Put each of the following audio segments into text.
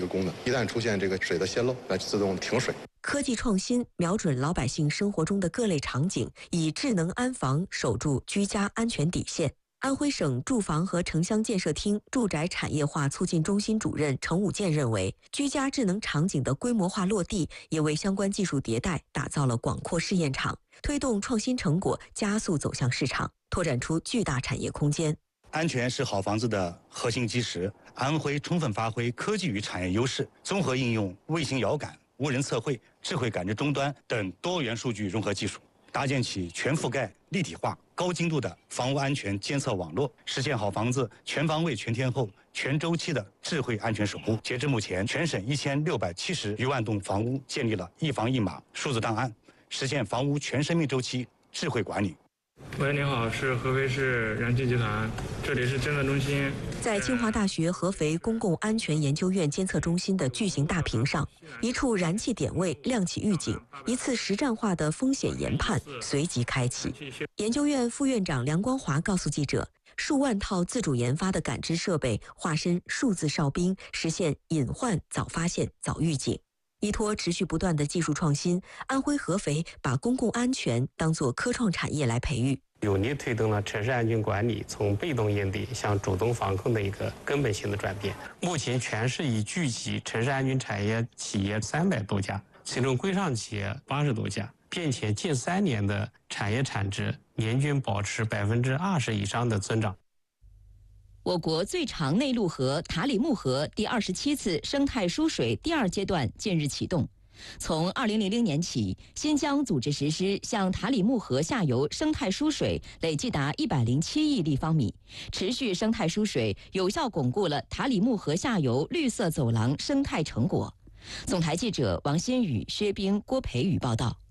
功能。一旦出现这个水的泄漏，那自动停水。 科技创新瞄准老百姓生活中的各类场景，以智能安防守住居家安全底线。安徽省住房和城乡建设厅住宅产业化促进中心主任程武建认为，居家智能场景的规模化落地，也为相关技术迭代打造了广阔试验场，推动创新成果加速走向市场，拓展出巨大产业空间。 安全是好房子的核心基石。安徽充分发挥科技与产业优势，综合应用卫星遥感、无人测绘、智慧感知终端等多元数据融合技术，搭建起全覆盖、立体化、高精度的房屋安全监测网络，实现好房子全方位、全天候、全周期的智慧安全守护。截至目前，全省1670余万栋房屋建立了一房一码数字档案，实现房屋全生命周期智慧管理。 喂，您好，是合肥市燃气集团，这里是侦测中心。 在清华大学合肥公共安全研究院监测中心的巨型大屏上，一处燃气点位亮起预警，一次实战化的风险研判随即开启。研究院副院长梁光华告诉记者，数万套自主研发的感知设备化身数字哨兵，实现隐患早发现、早预警。依托持续不断的技术创新，安徽合肥把公共安全当作科创产业来培育， 有力推动了城市安全管理从被动应对向主动防控的一个根本性的转变。目前全市已聚集城市安全产业企业300多家，其中规上企业80多家，并且近3年的产业产值年均保持20%以上的增长。 我国最长内陆河塔里木河第27次生态输水第2阶段近日启动。从2000年起，新疆组织实施向塔里木河下游生态输水，累计达107亿立方米。持续生态输水，有效巩固了塔里木河下游绿色走廊生态成果。总台记者王新宇、薛冰、郭培宇报道。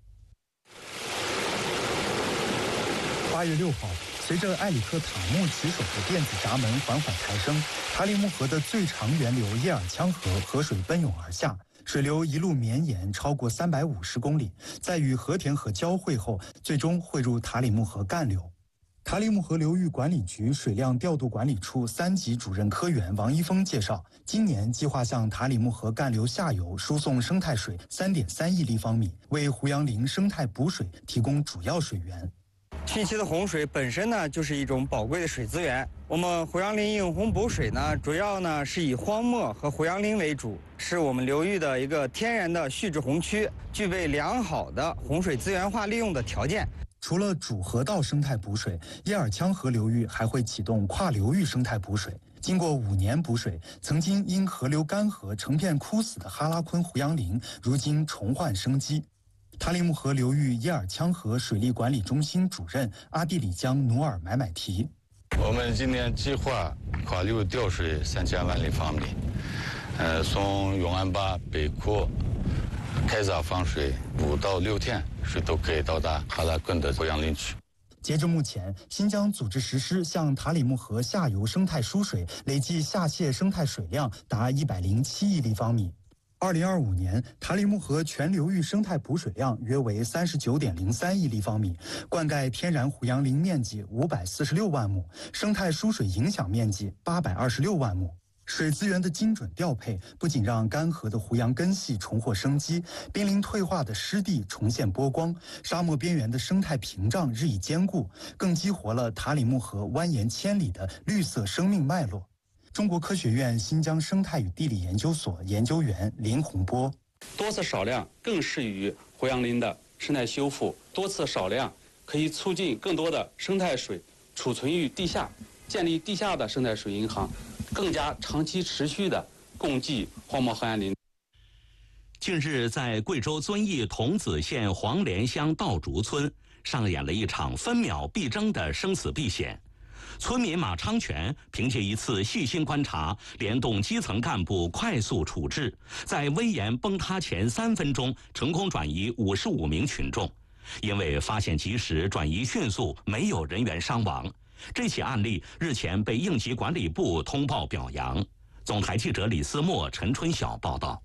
8月6号。随着埃里克塔木骑手的电子闸门缓缓抬升，塔里木河的最长源流叶尔羌河河水奔涌而下，水流一路绵延超过350公里，在与和田河交汇后，最终汇入塔里木河干流。塔里木河流域管理局水量调度管理处3级主任科员王一峰介绍，今年计划向塔里木河干流下游输送生态水3.3亿立方米，为胡杨林生态补水提供主要水源。 汛期的洪水本身呢，就是一种宝贵的水资源。我们胡杨林引洪补水呢，主要呢是以荒漠和胡杨林为主，是我们流域的一个天然的蓄滞洪区，具备良好的洪水资源化利用的条件。 除了主河道生态补水，叶尔羌河流域还会启动跨流域生态补水。经过5年补水，曾经因河流干涸成片枯死的哈拉昆胡杨林，如今重焕生机。塔里木河流域叶尔羌河水利管理中心主任阿地里江努尔买买提， 我们今年计划跨流调水3000万立方米，从永安坝北库开闸放水5到6天，水都可以到达哈拉昆的胡杨林区。 截至目前，新疆组织实施向塔里木河下游生态输水，累计下泄生态水量达107亿立方米。2025年，塔里木河全流域生态补水量约为39.03亿立方米，灌溉天然胡杨林面积546万亩，生态输水影响面积826万亩。水资源的精准调配，不仅让干涸的胡杨根系重获生机，濒临退化的湿地重现波光，沙漠边缘的生态屏障日益坚固，更激活了塔里木河蜿蜒千里的绿色生命脉络。中国科学院新疆生态与地理研究所研究员林洪波， 多次少量更适于胡杨林的生态修复，多次少量可以促进更多的生态水储存于地下，建立地下的生态水银行，更加长期持续的供给荒漠河岸林。 近日，在贵州遵义桐梓县黄连乡道竹村上演了一场分秒必争的生死避险。村民马昌全凭借一次细心观察，联动基层干部快速处置，在危岩崩塌前3分钟成功转移55名群众。因为发现及时、转移迅速，没有人员伤亡。这起案例日前被应急管理部通报表扬。总台记者李思墨、陈春晓报道。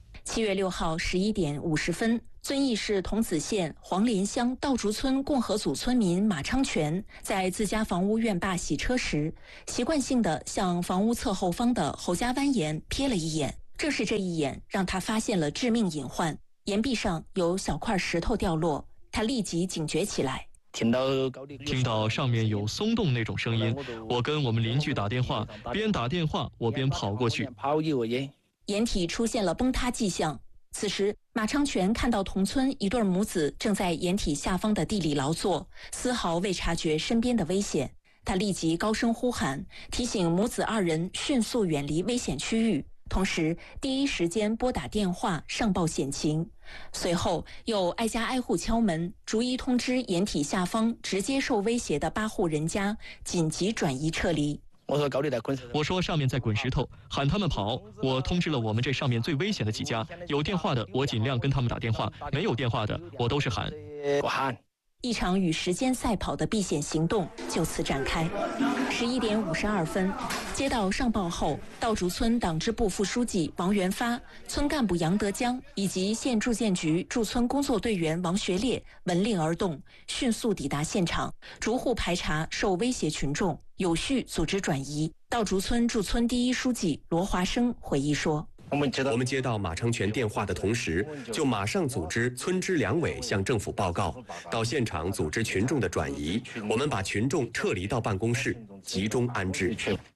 7月6号11点50分，遵义市桐梓县黄连乡道竹村共和组村民马昌全在自家房屋院坝洗车时，习惯性地向房屋侧后方的侯家蜿岩瞥了一眼。 正是这一眼让他发现了致命隐患，岩壁上有小块石头掉落，他立即警觉起来。 听到上面有松动那种声音，我跟我们邻居打电话，边打电话我边跑过去。 岩体出现了崩塌迹象。此时，马昌全看到同村一对母子正在岩体下方的地里劳作，丝毫未察觉身边的危险。他立即高声呼喊，提醒母子二人迅速远离危险区域，同时第一时间拨打电话上报险情。随后又挨家挨户敲门，逐一通知岩体下方直接受威胁的8户人家紧急转移撤离。 我说上面在滚石头，喊他们跑。我通知了我们这上面最危险的几家，有电话的我尽量跟他们打电话，没有电话的我都是喊。 一场与时间赛跑的避险行动就此展开。11点52分，接到上报后，稻竹村党支部副书记王元发、村干部杨德江以及县住建局驻村工作队员王学烈闻令而动，迅速抵达现场，逐户排查受威胁群众，有序组织转移。稻竹村驻村第一书记罗华生回忆说。 我们接到马昌全电话的同时，就马上组织村支两委向政府报告，到现场组织群众的转移。我们把群众撤离到办公室，集中安置。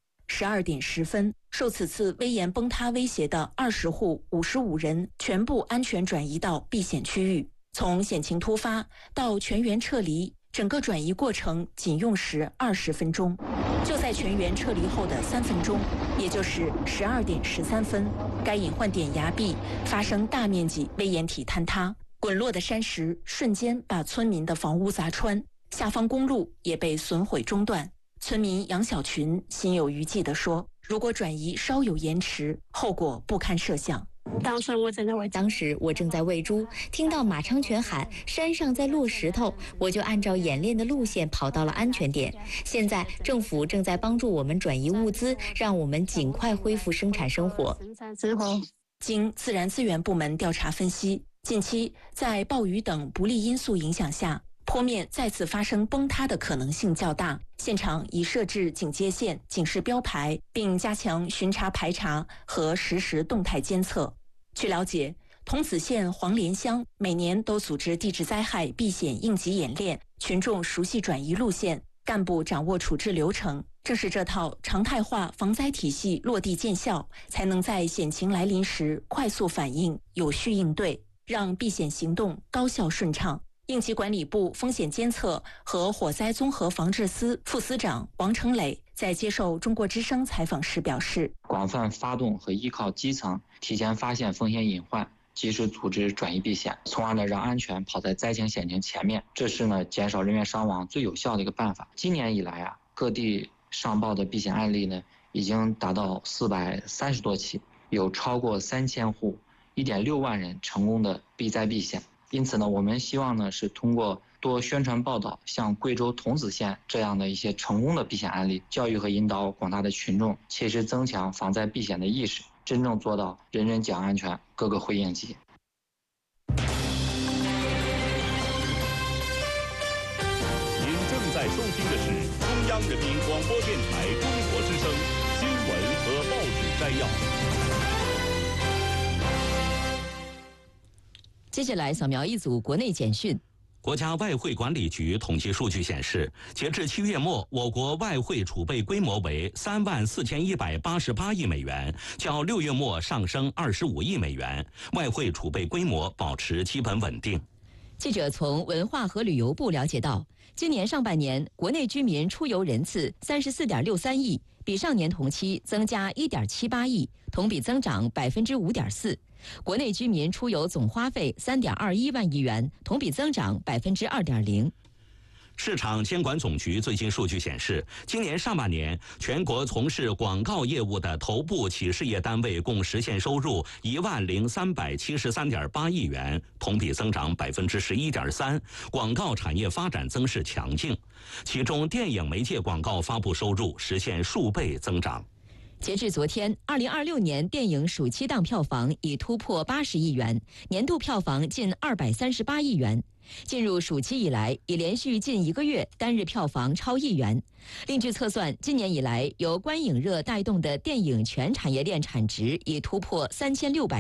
12点10分，受此次危岩崩塌威胁的20户55人全部安全转移到避险区域。从险情突发到全员撤离，整个转移过程仅用时20分钟。就在全员撤离后的3分钟，也就是12点13分，该隐患点崖壁发生大面积危岩体坍塌，滚落的山石瞬间把村民的房屋砸穿，下方公路也被损毁中断。村民杨小群心有余悸地说：“如果转移稍有延迟，后果不堪设想。” 当时我正在喂猪，听到马昌全喊山上在落石头，我就按照演练的路线跑到了安全点。现在政府正在帮助我们转移物资，让我们尽快恢复生产生活。 经自然资源部门调查分析，近期在暴雨等不利因素影响下，坡面再次发生崩塌的可能性较大，现场已设置警戒线、警示标牌，并加强巡查排查和实时动态监测。据了解，桐梓县黄连乡每年都组织地质灾害避险应急演练，群众熟悉转移路线，干部掌握处置流程。正是这套常态化防灾体系落地见效，才能在险情来临时快速反应、有序应对，让避险行动高效顺畅。应急管理部风险监测和火灾综合防治司副司长王成磊在接受中国之声采访时表示：“ 广泛发动和依靠基层，提前发现风险隐患，及时组织转移避险，从而让安全跑在灾情险情前面。这是减少人员伤亡最有效的一个办法。今年以来各地上报的避险案例已经达到430多起，有超过3000户、1.6万人成功的避灾避险。因此我们希望是通过多宣传报道，像贵州桐梓县这样的一些成功的避险案例，教育和引导广大的群众，切实增强防灾避险的意识，真正做到人人讲安全，个个会应急。” 您正在收听的是中央人民广播电台中国之声新闻和报纸摘要。 接下来扫描一组国内简讯。 国家外汇管理局统计数据显示，截至7月末，我国外汇储备规模为34188亿美元，较6月末上升25亿美元，外汇储备规模保持基本稳定。 记者从文化和旅游部了解到，今年上半年国内居民出游人次34.63亿，比上年同期增加1.78亿，同比增长5.4%。国内居民出游总花费3.21万亿元，同比增长2.0%。 市场监管总局最新数据显示，今年上半年全国从事广告业务的头部企事业单位共实现收入10373.8亿元，同比增长11.3%，广告产业发展增势强劲。其中，电影媒介广告发布收入实现数倍增长。 截至昨天，2026年电影暑期档票房已突破80亿元，年度票房近238亿元。 进入暑期以来，已连续近1个月单日票房超1亿元。另据测算，今年以来由观影热带动的电影全产业链产值已突破3600